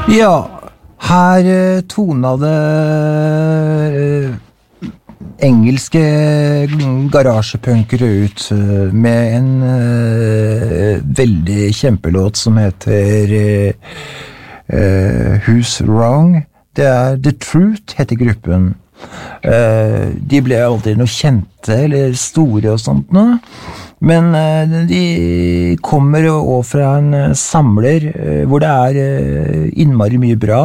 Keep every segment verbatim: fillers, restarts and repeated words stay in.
Ja, her eh, tona det eh, engelske garasjepunkere ut eh, med en eh, veldig kjempelåt som heter eh, eh, Who's Wrong? Det er The Truth, heter gruppen. Eh, de ble aldri noe kjente eller store og sånt nå. Men uh, de kommer jo fra en uh, samler uh, hvor det er uh, innmari mye bra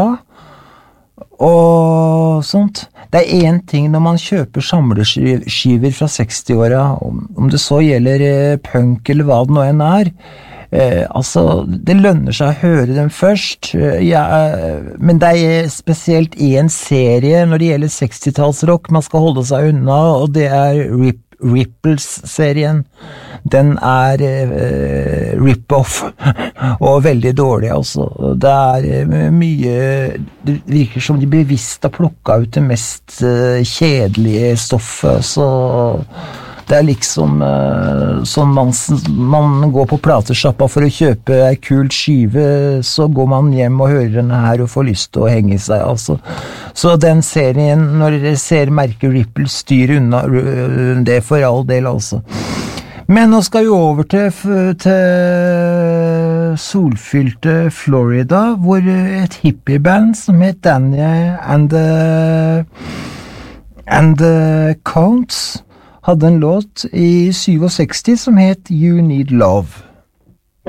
og sånt. Det er en ting når man kjøper samlerskiver fra seksti-åra, om, om det så gjelder uh, punk eller hva det nå enn er, uh, altså det lønner seg å høre dem først, uh, ja, uh, men det er spesielt en serie når det gjelder seksti-tallsrock man skal holde seg unna, og det er Rip Ripples-serien. Den er uh, rip-off og veldig dårlig, altså. Det er uh, mye, det virker som de bevisst har plukket ut det mest uh, kjedelige stoffet, så det er liksom uh, sånn man, man går på platesjappa for å kjøpe ei kul skive, så går man hjem og hører denne her og får lyst til å henge seg, altså. Så den serien, når dere ser merket Ripple, styr unna det for all del, altså. Men nå skal vi over til, til solfylte Florida, hvor et hippieband som het Danny and the, and the Counts hadde en låt i sekstisju som het You Need Love.